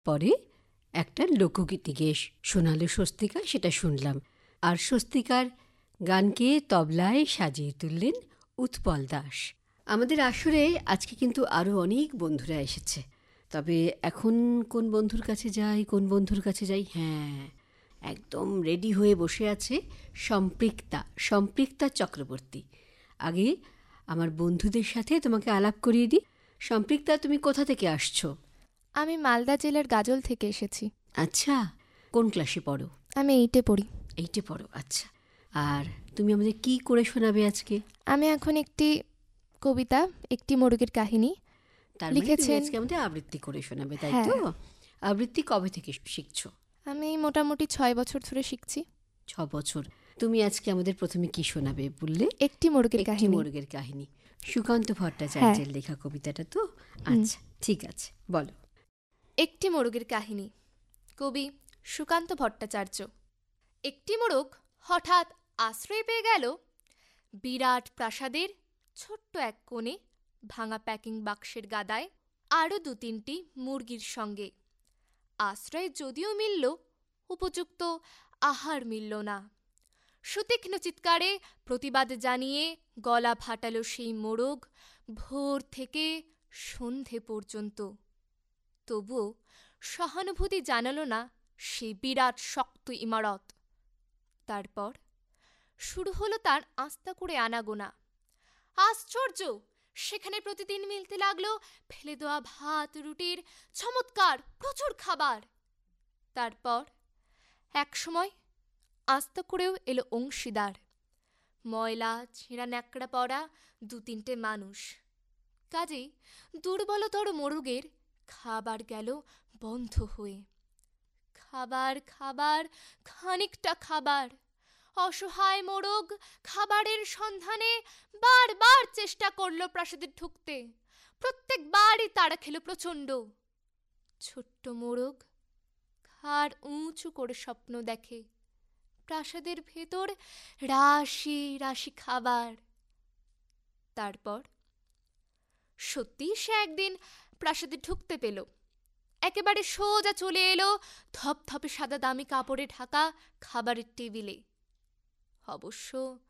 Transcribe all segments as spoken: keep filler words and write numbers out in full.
পরে একটা লোকগীতি গেয়ে শোনালো স্বস্তিকা, সেটা শুনলাম। আর স্বস্তিকার গানকে তবলায় সাজিয়ে তুললেন উৎপল দাস। আমাদের আসরে আজকে কিন্তু আরও অনেক বন্ধুরা এসেছে, তবে এখন কোন বন্ধুর কাছে যাই কোন বন্ধুর কাছে যাই হ্যাঁ, একদম রেডি হয়ে বসে আছে সম্পৃক্তা সম্পৃক্তা চক্রবর্তী। আগে আমার বন্ধুদের সাথে তোমাকে আলাপ করিয়ে দিই। সম্পৃক্তা, তুমি কোথা থেকে আসছো? আমি মালদা জেলার গাজল থেকে এসেছি। আচ্ছা, কোন ক্লাসে পড়ো? আমি এইটে পড়ি। এইটে পড়ো, আচ্ছা। আর তুমি আমাদের কি করে শোনাবে আজকে? আমি এখন একটি কবিতা, একটি মোরগের কাহিনী লিখেছেন। আজকে আমাদের আবৃত্তি করে শোনাবে, তাই তো? আবৃত্তি কবে থেকে শিখছো? আমি মোটামুটি ছয় বছর ধরে শিখছি। ছ বছর। তুমি আজকে আমাদের প্রথমে কি শোনাবে বললে? একটি মোরগের কাহিনী। মোরগের কাহিনী, সুকান্ত ভট্টাচার্যের লেখা কবিতাটা তো? আচ্ছা, ঠিক আছে, বলো। একটি মোরগের কাহিনী, কবি সুকান্ত ভট্টাচার্য। একটি মোরগ হঠাৎ আশ্রয় পেয়ে গেল বিরাট প্রাসাদের ছোট্ট এক কোণে, ভাঙা প্যাকিং বাক্সের গাদায় আরও দু তিনটি মুরগির সঙ্গে। আশ্রয় যদিও মিলল, উপযুক্ত আহার মিলল না। সুতীক্ষ্ণ চিৎকারে প্রতিবাদ জানিয়ে গলা ফাটাল সেই মোরগ ভোর থেকে সন্ধে পর্যন্ত। তবুও সহানুভূতি জানালো না সেই বিরাট শক্ত ইমারত। তারপর শুরু হলো তার আস্তা করে আনাগোনা। আশ্চর্য, সেখানে প্রতিদিন মিলতে লাগলো ফেলে দেওয়া ভাত রুটির চমৎকার প্রচুর খাবার। তারপর একসময় আস্তা করেও এলো অংশীদার, ময়লা ছেঁড়া ন্যাকড়া পরা দু তিনটে মানুষ। কাজেই দুর্বলতর মোরগের খাবার গেল বন্ধ হয়ে। খাবার খাবার খানিকটা খাবার। অসহায় মোরগ খাবারের সন্ধানে বারবার চেষ্টা করলো প্রাসাদে ঢুকতে। প্রত্যেকবারই তাড়া খেল প্রচণ্ড। ছোট্ট মোরগ ঘাড় উঁচু করে স্বপ্ন দেখে, প্রাসাদের ভেতর রাশি রাশি খাবার। তারপর সত্যি সে একদিন প্রাসাদে ঢুকতে পেল। একেবারে সোজা চলে এলো ধপধপে সাদা দামি কাপড়ে ঢাকা খাবারের টেবিলে। অবশ্য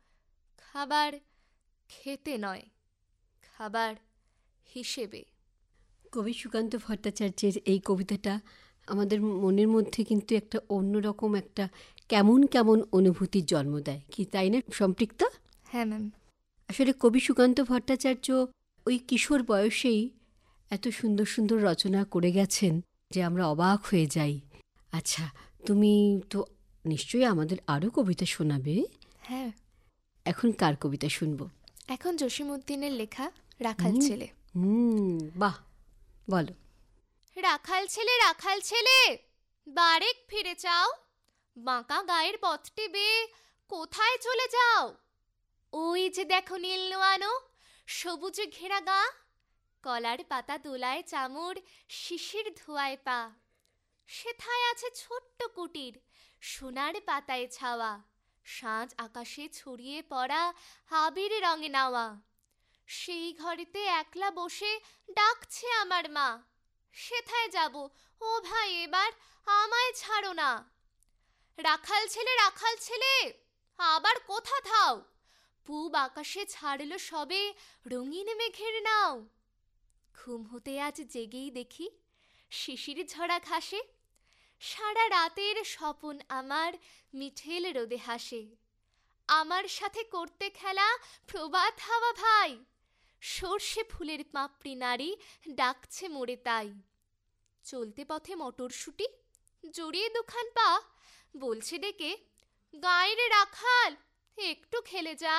খাবার খেতে নয়, খাবার হিসেবে। কবি সুকান্ত ভট্টাচার্যের এই কবিতাটা আমাদের মনের মধ্যে কিন্তু একটা অন্যরকম একটা কেমন কেমন অনুভূতির জন্ম দেয়, কি তাই না সম্পৃক্তা? হ্যাঁ ম্যাম। আসলে কবি সুকান্ত ভট্টাচার্য ওই কিশোর বয়সেই এত সুন্দর সুন্দর রচনা করে গেছেন যে আমরা অবাক হয়ে যাই। আচ্ছা, তুমি তো নিশ্চয়ই আমাদের আরও কবিতা শোনাবে? হ্যাঁ। এখন কার কবিতা শুনবো? এখন জসিমউদ্দিনের লেখা রাখাল ছেলে। হুম, বাহ, বলো। রাখাল ছেলে, রাখাল ছেলে, বারেক ফিরে চাও, বাঁকা গায়ের পথটি বেয়ে কোথায় চলে যাও? ওই যে দেখো নীল নোয়ানো সবুজে ঘেরা গা, কলার পাতা দোলায় চামর, শিশির ধোয়ায় পা। সেথায় আছে ছোট্ট কুটির, সোনার পাতায় ছাওয়া, সাঁঝ আকাশে ছড়িয়ে পড়া আবির রঙে নাওয়া। সেই ঘরেতে একলা বসে ডাকছে আমার মা, সেথায় যাব ও ভাই এবার আমায় ছাড়ো না। রাখাল ছেলে, রাখাল ছেলে, আবার কোথা থাও? পূব আকাশে ছাড়লো সবে রঙিন মেঘের নাও। ঘুম হতে আজ জেগেই দেখি শিশির ঝরা ঘাসে, সারা রাতের স্বপন আমার মিঠেল রোদে হাসে। আমার সাথে করতে খেলা প্রভাত হাওয়া ভাই, সর্ষে ফুলের পাপড়ি নারী ডাকছে মোরে তাই। চলতে পথে মটরশুঁটি জড়িয়ে দুখান পা, বলছে ডেকে গাঁয়ের রাখাল একটু খেলে যা।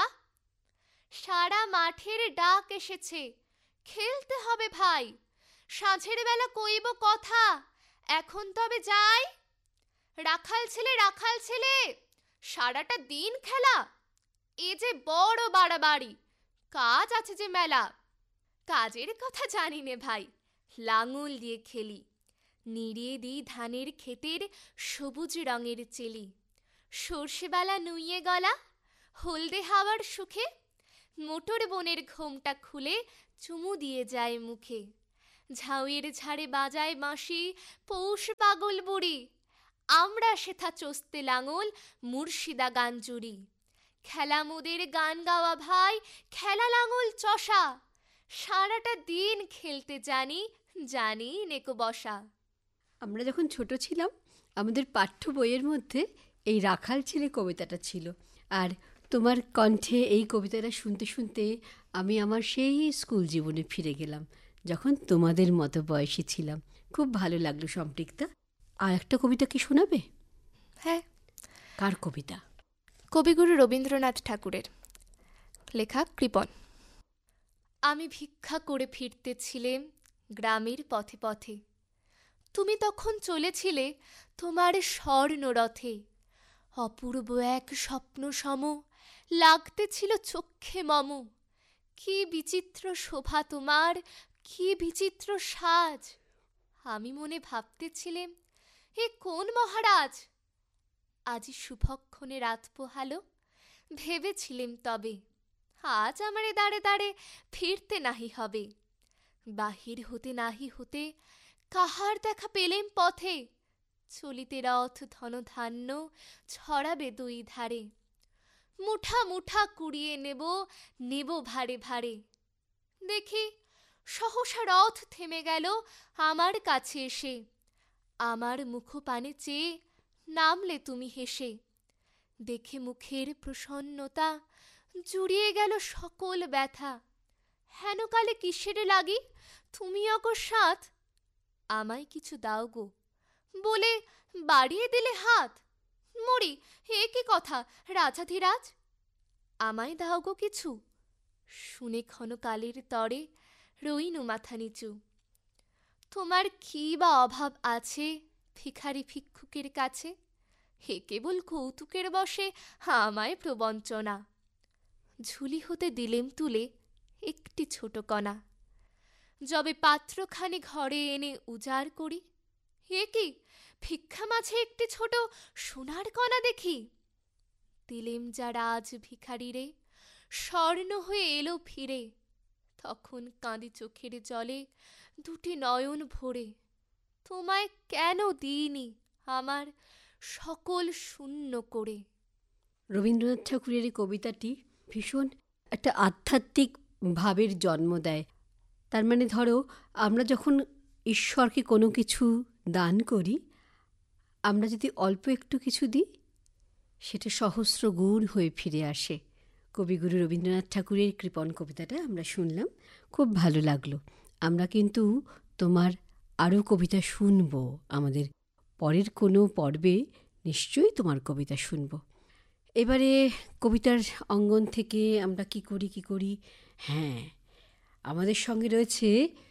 সারা মাঠের ডাক এসেছে, খেলতে হবে ভাই, সাঁঝের বেলা কইব কথা, এখন তবে যাই। রাখাল ছেলে, রাখাল ছেলে, সারাটা দিন খেলা, এ যে বড় বাড়াবাড়ি, কাজ আছে যে মেলা। কাজের কথা জানি নে ভাই, লাঙল দিয়ে খেলি, নিড়িয়ে দিই ধানের ক্ষেতের সবুজ রঙের চেলি। সর্ষেবেলা নুইয়ে গলা, হলদে হাওয়ার সুখে, মোটর বনের ঘোমটা খুলে চুমু দিয়ে যায় মুখে। ঝাউয়ের ঝাড়ে বাজায় বাঁশি পৌষ পাগল বুড়ি, আমরা সেথা চস্তে লাঙল মুর্শিদা গান জুড়ি। খেলা মোদের গান গাওয়া ভাই, খেলা লাঙল চষা, সারাটা দিন খেলতে জানি, জানি নেকো বসা। আমরা যখন ছোট ছিলাম আমাদের পাঠ্য বইয়ের মধ্যে এই রাখাল ছেলে কবিতাটা ছিল, আর তোমার কণ্ঠে এই কবিতাটা শুনতে শুনতে আমি আমার সেই স্কুল জীবনে ফিরে গেলাম, যখন তোমাদের মতো বয়সী ছিলাম। খুব ভালো লাগলো সম্পৃক্তা। আর একটা কবিতা কি শোনাবে? হ্যাঁ। কার কবিতা? কবিগুরু রবীন্দ্রনাথ ঠাকুরের লেখা কৃপণ। আমি ভিক্ষা করে ফিরতেছিলেম গ্রামের পথে পথে, তুমি তখন চলেছিলে তোমার স্বর্ণরথে। অপূর্ব এক স্বপ্ন সম লাগতেছিল চক্ষে মম, কি বিচিত্র শোভা তোমার, কি বিচিত্র সাজ। আমি মনে ভাবতেছিলেম, এ কোন মহারাজ? আজি শুভক্ষণে রাত পোহালো, ভেবেছিলেম তবে আজ আমারে দাঁড়ে দাঁড়ে ফিরতে নাহি হবে। বাহির হতে নাহি হতে কাহার দেখা পেলেম পথে, চলিতে রথ ধন ধান্য ছড়াবে দুই ধারে। মুঠা মুঠা কুড়িয়ে নেব, নেব ভারে ভারে। দেখি সহসা রথ থেমে গেল আমার কাছে এসে, আমার মুখ পানে চেয়ে নামলে তুমি হেসে। দেখে মুখের প্রসন্নতা জুড়িয়ে গেল সকল ব্যথা। হেন কালে কিসের লাগি তুমি অকস্মাৎ, আমায় কিছু দাও গো বলে বাড়িয়ে দিলে হাত। মরি, এ কি কথা রাজাধিরাজ, আমায় দাও গো কিছু। শুনে ক্ষণকালের তরে রইনু মাথা নিচু। তোমার কি বা অভাব আছে ভিখারি ভিক্ষুকের কাছে, হে কেবল কৌতুকের বসে আমায় প্রবঞ্চনা। ঝুলি হতে দিলেম তুলে একটি ছোট কণা, যবে পাত্রখানি ঘরে এনে উজাড় করি, এ কি ভিক্ষা মাঝে একটি ছোট সোনার কণা দেখি। দিলেম যারা আজ ভিখারিরে, স্বর্ণ হয়ে এলো ফিরে। তখন কাঁদি চোখের জলে দুটি নয়ন ভরে, তোমায় কেন দিইনি আমার সকল শূন্য করে। রবীন্দ্রনাথ ঠাকুরের এই কবিতাটি ভীষণ একটা আধ্যাত্মিক ভাবের জন্ম দেয়। তার মানে ধরো, আমরা যখন ঈশ্বরকে কোনো কিছু দান করি, আমরা যদি অল্প একটু কিছু দিই, সেটা সহস্র গুণ হয়ে ফিরে আসে। কবিগুরু রবীন্দ্রনাথ ঠাকুরের কৃপণ কবিতাটা আমরা শুনলাম, খুব ভালো লাগলো। আমরা কিন্তু তোমার আরও কবিতা শুনবো, আমাদের পরের কোনো পর্বে নিশ্চয়ই তোমার কবিতা শুনব। এবারে কবিতার অঙ্গন থেকে আমরা কি করি কি করি হ্যাঁ, আমাদের সঙ্গে রয়েছে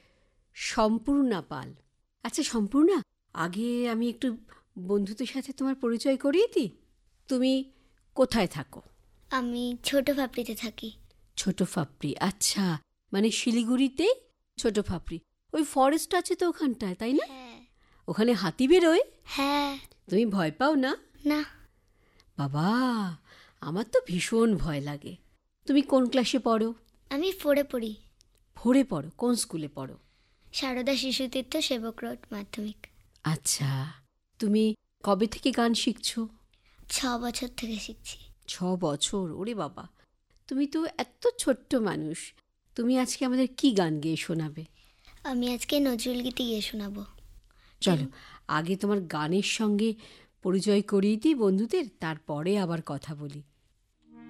সম্পূর্ণা পাল। আচ্ছা সম্পূর্ণা, আগে আমি একটু বন্ধুদের সাথে তোমার পরিচয় করিয়ে দিই। তুমি কোথায় থাকো? আমি ছোট ফাপড়িতে থাকি। ছোট ফাপড়ি, আচ্ছা, মানে শিলিগুড়িতে ছোট ফাপড়ি। ওই ফরেস্ট আছে তো ওখানটায়, তাই না? হ্যাঁ। ওখানে হাতি বেরোয়? হ্যাঁ। তুমি ভয় পাও না? না। বাবা, আমার তো ভীষণ ভয় লাগে। তুমি কোন ক্লাসে পড়ো? আমি ফোরে পড়ি। ফোরে পড়ো? কোন স্কুলে পড়ো? সারদা শিশুতীর্থ সেবক রোড মাধ্যমিক। আচ্ছা, তুমি কবে থেকে গান শিখছো? ছ বছর থেকে শিখছি। ছ বছর? ওরে বাবা, তুমি তো এত ছোট্ট মানুষ। তুমি আজকে আমাদের কি গান গেয়ে শোনাবে? আমি আজকে নজরুল গীতি গিয়ে শোনাবো। চলো, আগে তোমার গানের সঙ্গে পরিচয় করিয়ে দিই বন্ধুদের, তারপরে আবার কথা বলি।